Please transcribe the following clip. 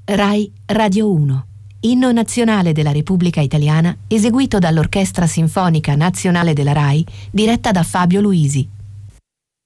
Rai Radio 1. Inno nazionale della Repubblica Italiana eseguito dall'Orchestra Sinfonica Nazionale della Rai, diretta da Fabio Luisi.